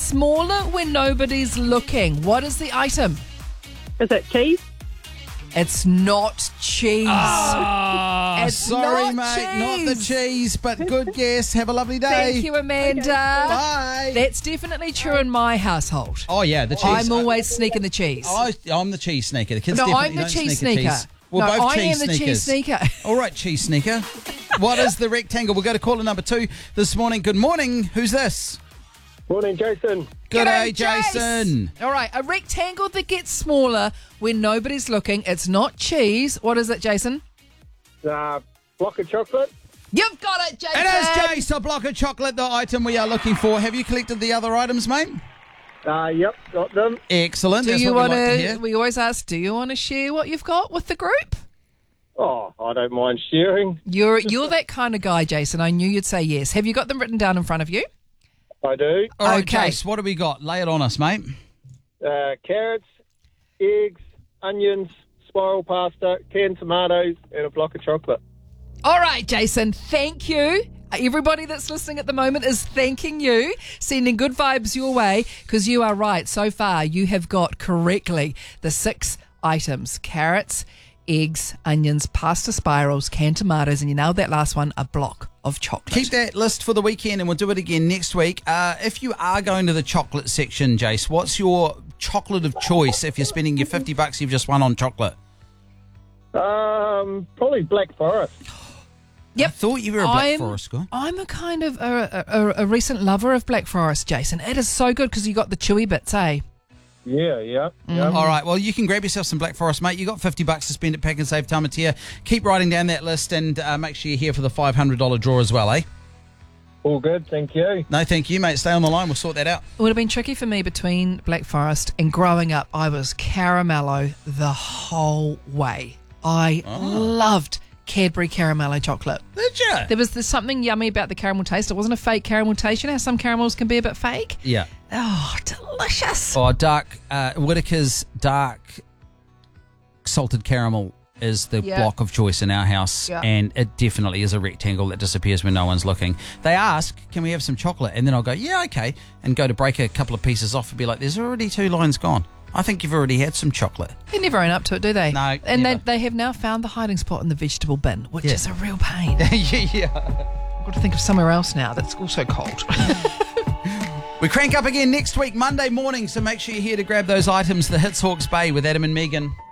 smaller when nobody's looking. What is the item? Is it cheese? It's not cheese. It's Sorry, not mate, cheese. not the cheese, but good guess. Have a lovely day. Thank you, Amanda. Bye. That's definitely true in my household. Oh, yeah, the cheese. I'm always sneaking the cheese. I'm the cheese sneaker. The kids No, definitely I'm the don't cheese sneak a sneaker. cheese. We're No, both I cheese am the cheese sneakers. sneaker. All right, cheese sneaker. What is the rectangle? We'll go to caller number 2 this morning. Good morning. Who's this? Morning, Jason. G'day, Jace. Jason. All right, a rectangle that gets smaller when nobody's looking. It's not cheese. What is it, Jason? Block of chocolate. You've got it, Jason. It is Jace, a block of chocolate, the item we are looking for. Have you collected the other items, mate? Yep, got them. Excellent. Do That's you what want we like to to? hear. We always ask, do you want to share what you've got with the group? Oh, I don't mind sharing. You're that kind of guy, Jason. I knew you'd say yes. Have you got them written down in front of you? I do. All right, Okay. Jace, what do we got? Lay it on us, mate. Carrots, eggs, onions, spiral pasta, canned tomatoes, and a block of chocolate. All right, Jason, thank you. Everybody that's listening at the moment is thanking you, sending good vibes your way, because you are right. So far, you have got correctly the 6 items: carrots, eggs, onions, pasta spirals, canned tomatoes, and you nailed that last one, a block of chocolate. Keep that list for the weekend and we'll do it again next week. If you are going to the chocolate section, Jace, what's your chocolate of choice if you're spending your $50 you've just won on chocolate? Probably Black Forest. Yep. I thought you were a Black Forest guy. I'm a kind of a recent lover of Black Forest, Jason. It is so good because you got the chewy bits, eh? Yeah. All right, well, you can grab yourself some Black Forest, mate. You got $50 to spend at Pack and Save time of tier. Keep writing down that list and make sure you're here for the $500 draw as well, eh? All good, thank you. No, thank you, mate. Stay on the line. We'll sort that out. It would have been tricky for me between Black Forest and growing up. I was caramello the whole way. I loved Cadbury Caramello chocolate. Did you? There's something yummy about the caramel taste. It wasn't a fake caramel taste. You know how some caramels can be a bit fake? Yeah. Oh, delicious. Oh, Whittaker's dark salted caramel is the block of choice in our house, and it definitely is a rectangle that disappears when no one's looking. They ask, can we have some chocolate? And then I'll go, yeah, okay, and go to break a couple of pieces off and be like, there's already 2 lines gone. I think you've already had some chocolate. They never own up to it, do they? No, and never. they have now found the hiding spot in the vegetable bin, which is a real pain. Yeah. I've got to think of somewhere else now that's also cold. We crank up again next week, Monday morning, so make sure you're here to grab those items. The Hits Hawke's Bay with Adam and Megan.